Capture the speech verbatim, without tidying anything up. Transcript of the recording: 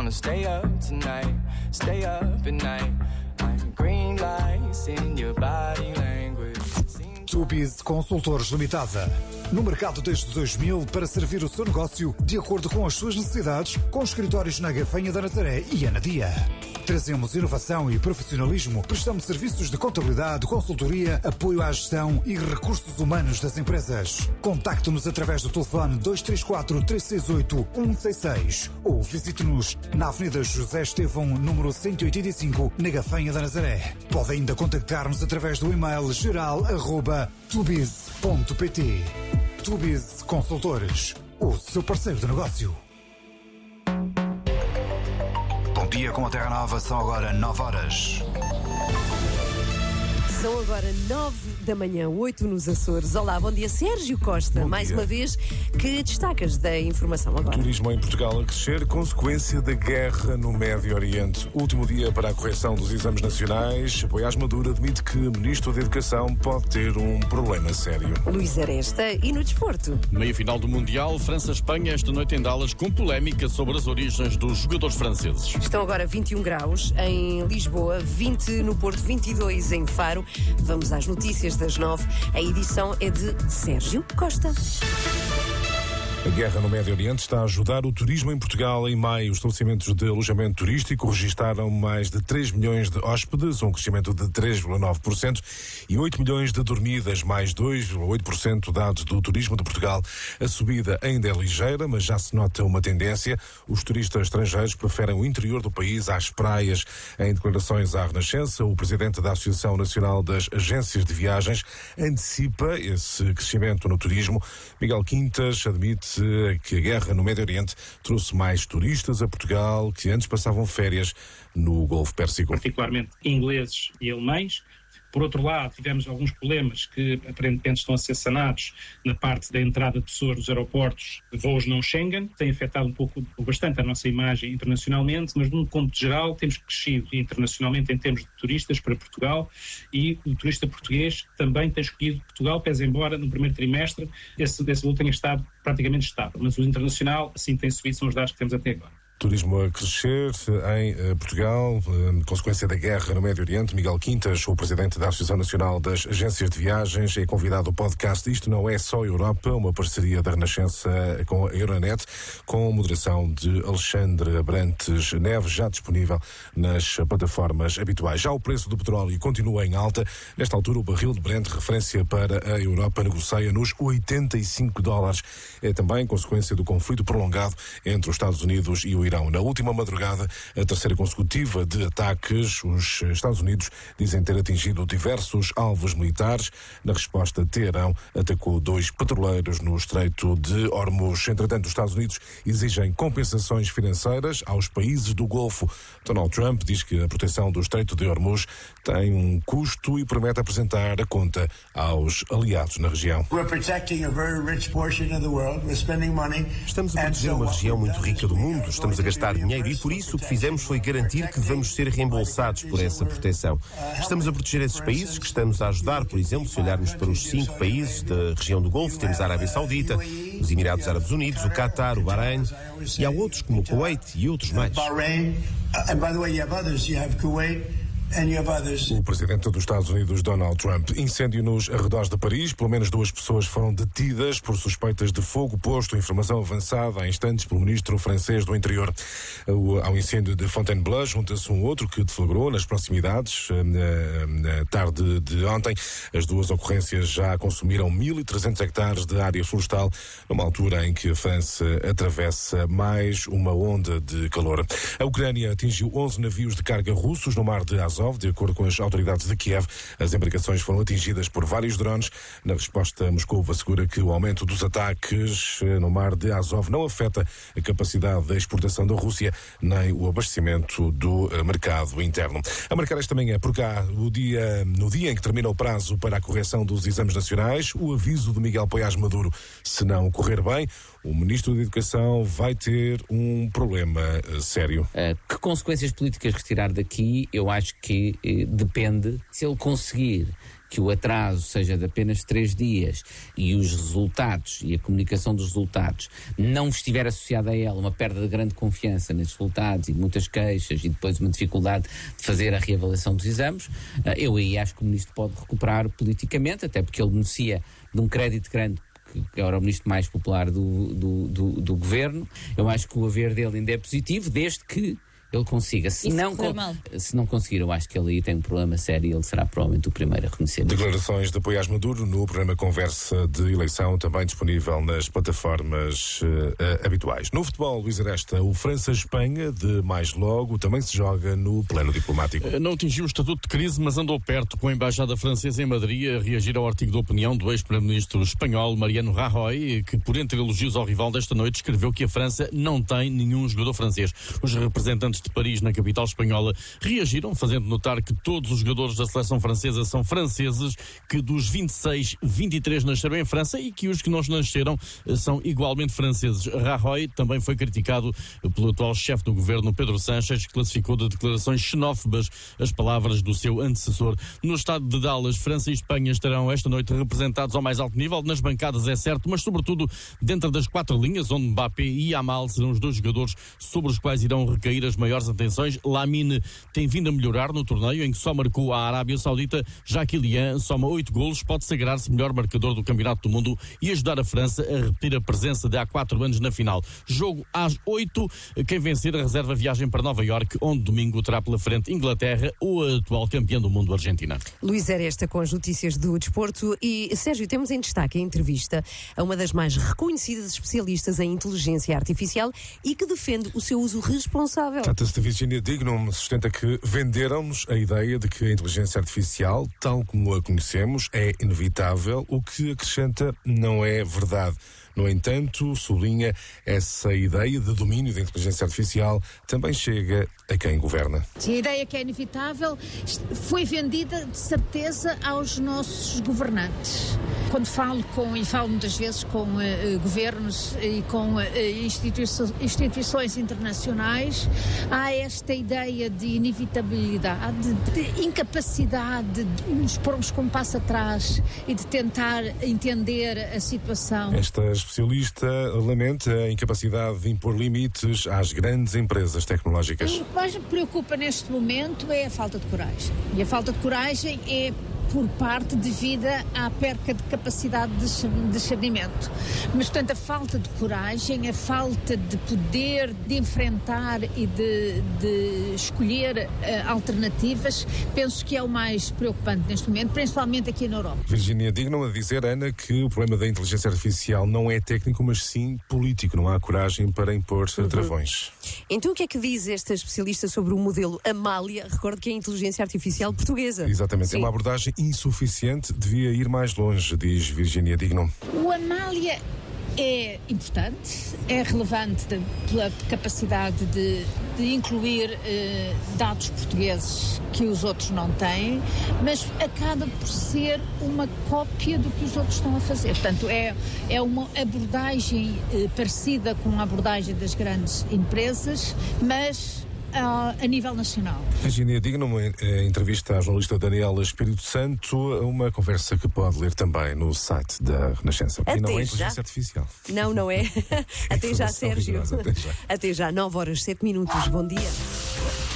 wanna stay up tonight, stay up at night. I'm green lights in your body language. Tubiz Consultores Limitada. No mercado desde dois mil para servir o seu negócio de acordo com as suas necessidades, com escritórios na Gafanha da Nazaré e Anadia. Trazemos inovação e profissionalismo, prestamos serviços de contabilidade, consultoria, apoio à gestão e recursos humanos das empresas. Contacte-nos através do telefone dois três quatro, três seis oito, um seis seis ou visite-nos na Avenida José Estevão, número cento e oitenta e cinco, na Gafanha da Nazaré. Pode ainda contactar-nos através do e-mail geral arroba tubiz ponto pt. Tubiz Consultores, o seu parceiro de negócio. Bom dia com a Terra Nova, são agora nove horas. São agora nove da manhã, oito nos Açores. Olá, bom dia, Sérgio Costa. Bom Mais dia. uma vez, que destacas da informação agora? Turismo em Portugal a crescer, consequência da guerra no Médio Oriente. Último dia para a correção dos exames nacionais. Boiás Maduro admite que o Ministro da Educação pode ter um problema sério. Luís Aresta. E no desporto? Meia final do Mundial, França-Espanha, esta noite em Dallas, com polémica sobre as origens dos jogadores franceses. Estão agora vinte e um graus em Lisboa, vinte no Porto, vinte e dois em Faro. Vamos às notícias das nove. A edição é de Sérgio Costa. A guerra no Médio Oriente está a ajudar o turismo em Portugal. Em maio, os estabelecimentos de alojamento turístico registaram mais de três milhões de hóspedes, um crescimento de três vírgula nove por cento, e oito milhões de dormidas, mais dois vírgula oito por cento, dados do turismo de Portugal. A subida ainda é ligeira, mas já se nota uma tendência. Os turistas estrangeiros preferem o interior do país às praias. Em declarações à Renascença, o presidente da Associação Nacional das Agências de Viagens antecipa esse crescimento no turismo. Miguel Quintas admite que a guerra no Médio Oriente trouxe mais turistas a Portugal que antes passavam férias no Golfo Pérsico. Particularmente ingleses e alemães. Por outro lado, tivemos alguns problemas que aparentemente estão a ser sanados na parte da entrada de pessoas nos aeroportos de voos não Schengen. Tem afetado um pouco, bastante a nossa imagem internacionalmente, mas num ponto geral temos crescido internacionalmente em termos de turistas para Portugal, e o turista português também tem escolhido Portugal, pese embora no primeiro trimestre esse, esse valor tenha estado praticamente estável. Mas o internacional, assim tem subido, são os dados que temos até agora. Turismo a crescer em uh, Portugal, uh, consequência da guerra no Médio Oriente. Miguel Quintas, o presidente da Associação Nacional das Agências de Viagens, é convidado ao podcast Isto Não É Só Europa, uma parceria da Renascença com a Euronet, com moderação de Alexandre Abrantes Neves, já disponível nas plataformas habituais. Já o preço do petróleo continua em alta. Nesta altura, o barril de Brent, referência para a Europa, negocia nos oitenta e cinco dólares. É também consequência do conflito prolongado entre os Estados Unidos e o Irão. Na última madrugada, a terceira consecutiva de ataques, os Estados Unidos dizem ter atingido diversos alvos militares. Na resposta, Teherão atacou dois petroleiros no Estreito de Hormuz. Entretanto, os Estados Unidos exigem compensações financeiras aos países do Golfo. Donald Trump diz que a proteção do Estreito de Hormuz tem um custo e promete apresentar a conta aos aliados na região. Estamos a proteger uma região muito rica do mundo. Estamos a gastar dinheiro e por isso o que fizemos foi garantir que vamos ser reembolsados por essa proteção. Estamos a proteger esses países que estamos a ajudar. Por exemplo, se olharmos para os cinco países da região do Golfo, temos a Arábia Saudita, os Emirados Árabes Unidos, o Qatar, o Bahrein, e há outros como o Kuwait e outros mais. O presidente dos Estados Unidos, Donald Trump. Incêndio nos arredores de Paris. Pelo menos duas pessoas foram detidas por suspeitas de fogo posto. Informação avançada há instantes pelo ministro francês do Interior. Ao incêndio de Fontainebleau junta-se um outro que deflagrou nas proximidades na tarde de ontem. As duas ocorrências já consumiram mil e trezentos hectares de área florestal, numa altura em que a França atravessa mais uma onda de calor. A Ucrânia atingiu onze navios de carga russos no mar de Azov. De acordo com as autoridades de Kiev, as embarcações foram atingidas por vários drones. Na resposta, Moscou assegura que o aumento dos ataques no mar de Azov não afeta a capacidade da exportação da Rússia nem o abastecimento do mercado interno. A marcar esta manhã por cá, o dia, no dia em que termina o prazo para a correção dos exames nacionais, o aviso de Miguel Boiás Maduro: se não correr bem, o Ministro da Educação vai ter um problema uh, sério. Uh, que consequências políticas retirar daqui? Eu acho que uh, depende se ele conseguir que o atraso seja de apenas três dias e os resultados e a comunicação dos resultados não estiver associada a ela uma perda de grande confiança nesses resultados e muitas queixas e depois uma dificuldade de fazer a reavaliação dos exames, eu aí acho que o Ministro pode recuperar politicamente, até porque ele beneficia de um crédito grande, que era o ministro mais popular do, do, do, do governo. Eu acho que o haver dele ainda é positivo, desde que ele consiga. Se não, con- se não conseguir, eu acho que ele aí tem um problema sério e ele será provavelmente o primeiro a reconhecer. Declarações de apoio às Maduro no programa Conversa de Eleição, também disponível nas plataformas uh, uh, habituais. No futebol, Luís Aresta, o França-Espanha, de mais logo, também se joga no plano diplomático. Não atingiu o estatuto de crise, mas andou perto, com a Embaixada Francesa em Madrid a reagir ao artigo de opinião do ex-primeiro-ministro espanhol Mariano Rajoy, que, por entre elogios ao rival desta noite, escreveu que a França não tem nenhum jogador francês. Os representantes de Paris, na capital espanhola, reagiram, fazendo notar que todos os jogadores da seleção francesa são franceses, que dos vinte e seis, vinte e três nasceram em França e que os que não nasceram são igualmente franceses. Rajoy também foi criticado pelo atual chefe do governo, Pedro Sánchez, que classificou de declarações xenófobas as palavras do seu antecessor. No estado de Dallas, França e Espanha estarão esta noite representados ao mais alto nível, nas bancadas é certo, mas sobretudo dentro das quatro linhas, onde Mbappé e Yamal serão os dois jogadores sobre os quais irão recair as maiores atenções. Lamine tem vindo a melhorar no torneio, em que só marcou a Arábia Saudita, já que Kylian soma oito golos, pode sagrar-se melhor marcador do Campeonato do Mundo e ajudar a França a repetir a presença de há quatro anos na final. Jogo às oito, quem vencer a reserva viagem para Nova Iorque, onde domingo terá pela frente Inglaterra ou a atual campeã do mundo, Argentina. Luís Aresta com as notícias do desporto. E, Sérgio, temos em destaque a entrevista a uma das mais reconhecidas especialistas em inteligência artificial e que defende o seu uso responsável. Trata-se de Virginia Dignum, sustenta que venderam-nos a ideia de que a inteligência artificial, tal como a conhecemos, é inevitável, o que acrescenta não é verdade. No entanto, sublinha, essa ideia de domínio da inteligência artificial também chega a quem governa. A ideia que é inevitável foi vendida, de certeza, aos nossos governantes. Quando falo com, e falo muitas vezes com uh, governos e com uh, instituições, instituições internacionais, há esta ideia de inevitabilidade, de incapacidade de nos pormos com um passo atrás e de tentar entender a situação. Esta especialista lamenta a incapacidade de impor limites às grandes empresas tecnológicas. O que mais me preocupa neste momento é a falta de coragem. E a falta de coragem é por parte devido à perca de capacidade de discernimento. Mas, portanto, a falta de coragem, a falta de poder de enfrentar e de, de escolher uh, alternativas, penso que é o mais preocupante neste momento, principalmente aqui na Europa. Virginia Dignum a dizer, Ana, que o problema da inteligência artificial não é técnico, mas sim político. Não há coragem para impor uhum. travões. Então, o que é que diz esta especialista sobre o modelo Amália? Recordo que é a inteligência artificial portuguesa. Exatamente. Sim. É uma abordagem insuficiente, devia ir mais longe, diz Virginia Dignum. O Amália é importante, é relevante de, pela capacidade de, de incluir eh, dados portugueses que os outros não têm, mas acaba por ser uma cópia do que os outros estão a fazer. Portanto, é, é uma abordagem eh, parecida com a abordagem das grandes empresas, mas Uh, a nível nacional. Virginia Dignum, entrevista à jornalista Daniela Espírito Santo, uma conversa que pode ler também no site da Renascença. Até e não já. é inteligência artificial. Não, não é. Até já, Sérgio. Até já. Até já, nove horas, sete minutos. Bom dia.